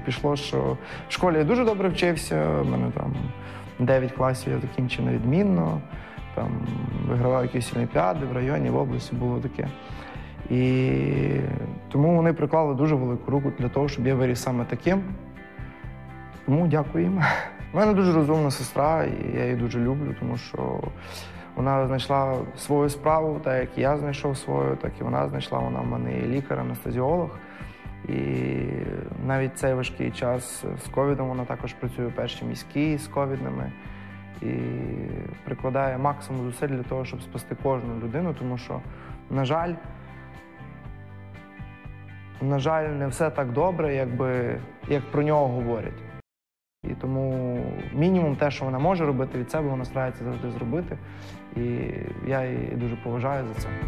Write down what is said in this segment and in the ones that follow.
пішло, що в школі я дуже добре вчився, в мене там 9 класів я закінчив невідмінно, там вигравав якісь олімпіади в районі, в області, було таке. І тому вони приклали дуже велику руку для того, щоб я виріс саме таким. Тому дякую їм. У мене дуже розумна сестра, і я її дуже люблю, тому що вона знайшла свою справу, так як я знайшов свою, так і вона знайшла. Вона в мене є лікар, анестезіолог. І навіть цей важкий час з ковідом вона також працює у першій міській з ковідними. І прикладає максимум зусиль для того, щоб спасти кожну людину, тому що, на жаль, не все так добре, як про нього говорять. І тому мінімум те, що вона може робити від себе, вона старається завжди зробити. І я її дуже поважаю за це.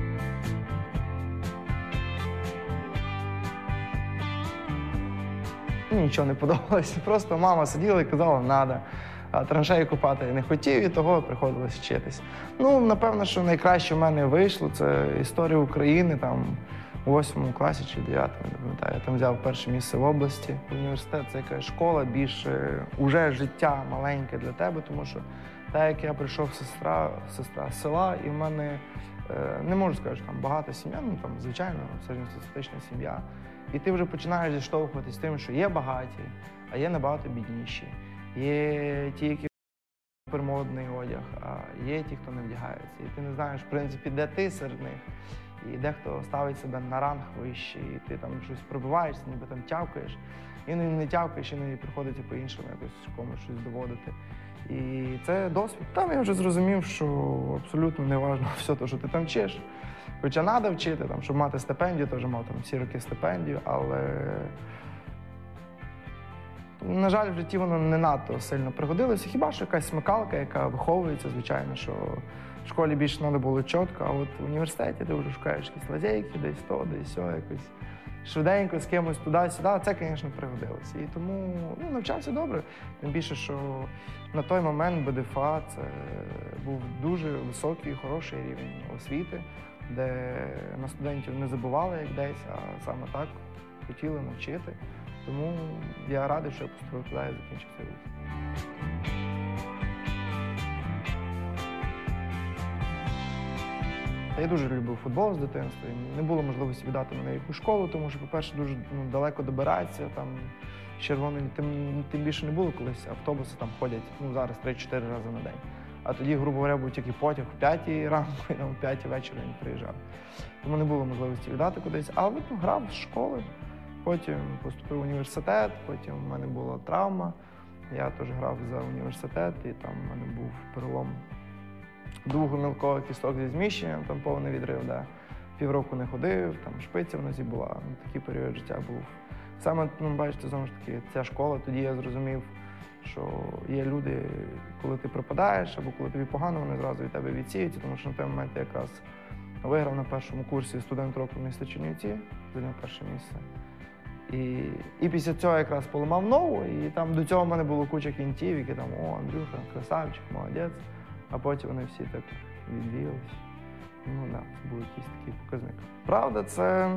Нічого не подобалося. Просто мама сиділа і казала, «надо». А траншеї купати я не хотів, і того приходилось вчитись. Ну, напевно, що найкраще в мене вийшло – це історія України, там, у 8 класі чи 9, не пам'ятаю. Я там взяв перше місце в області. Університет – це якась школа, більше уже життя маленьке для тебе, тому що так як я прийшов сестра з села, і в мене, не можу сказати, що там багата сім'я, ну там, звичайно, середньостатистична сім'я. І ти вже починаєш зіштовхуватись з тим, що є багаті, а є набагато бідніші. Є ті, які модний одяг, а є ті, хто не вдягається. І ти не знаєш, в принципі, де ти серед них. І дехто ставить себе на ранг вищий, і ти там щось пробиваєшся, ніби там тявкаєш. Іноді не тявкаєш, іноді приходиться по-іншому якось комусь щось доводити. І це досвід. Там я вже зрозумів, що абсолютно не важливо все те, що ти там вчиш. Хоча треба вчити, там, щоб мати стипендію, теж мав там всі роки стипендію, але, на жаль, в житті воно не надто сильно пригодилося. Хіба що якась смикалка, яка виховується, звичайно, що в школі більше треба було чітко, а от в університеті ти вже шукаєш якісь лазейки, десь то, десь сьо, якось швиденько з кимось туди-сюди. Це, звісно, пригодилося. І тому навчався добре. Тим більше, що на той момент БДФА – це був дуже високий, хороший рівень освіти, де на студентів не забували як десь, а саме так хотіли навчити. Тому я радий, що я поступив туди і закінчив цей вуз. Я дуже любив футбол з дитинства. Не було можливості віддати мене в якусь школу, тому що, по-перше, дуже далеко добиратися. Там червоний, тим більше не було колись. Автобуси там ходять, зараз 3-4 рази на день. А тоді, грубо говоря, був тільки потяг в 5-й ранку, і там в 5-й вечора він приїжджав. Тому не було можливості віддати кудись. Але грав з школи, потім поступив в університет, потім в мене була травма. Я теж грав за університет, і там в мене був перелом двохгомілкових кісток зі зміщенням, там повний відрив, да. Півроку не ходив, там шпиця в нозі була, такий період життя був. Саме, бачите, знову ж таки, ця школа, тоді я зрозумів, що є люди, коли ти пропадаєш, або коли тобі погано, вони зразу від тебе відсіються, тому що на той момент я якраз виграв на першому курсі студент року міста Чернівці, зайняв перше місце. І після цього якраз поламав ногу, і там до цього в мене було куча кінтів, які там, Андрюха, красавчик, молодець. А потім вони всі так відвіялись. Це був якийсь такий показник. Правда, це,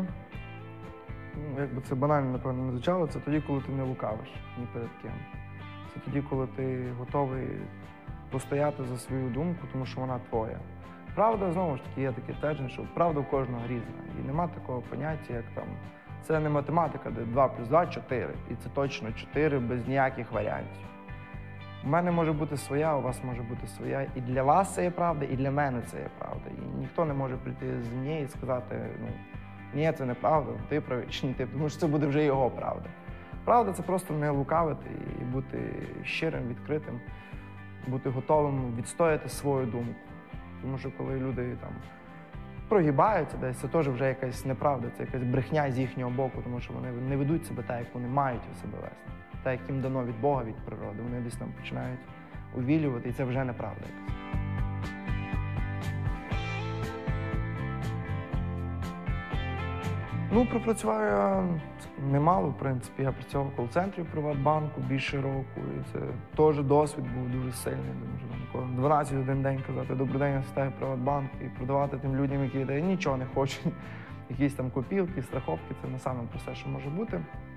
якби це банально, напевно, не звучало, це тоді, коли ти не лукавиш ні перед ким. Це тоді, коли ти готовий постояти за свою думку, тому що вона твоя. Правда, знову ж таки, є таке твердження, що правда у кожного різна. І нема такого поняття, як там, це не математика, де 2 + 2 – 4. І це точно 4 без ніяких варіантів. У мене може бути своя, у вас може бути своя. І для вас це є правда, і для мене це є правда. І ніхто не може прийти з мені і сказати, ні, це неправда, ти правий, чи не ти, тому що це буде вже його правда. Правда – це просто не лукавити і бути щирим, відкритим, бути готовим відстояти свою думку. Тому що коли люди там прогибаються десь, це теж вже якась неправда, це якась брехня з їхнього боку, тому що вони не ведуть себе так, як вони мають у себе вести. Так, як їм дано від Бога, від природи. Вони десь там починають увілювати, і це вже неправда якась. Пропрацював я немало, в принципі. Я працював в кол-центрі в Приватбанку більше року, і це теж досвід був дуже сильний. Тому що 12 один день казати «Добрий день, я стаю в Приватбанк» і продавати тим людям, які нічого не хочуть. Якісь там копілки, страховки – це не саме просте, що може бути.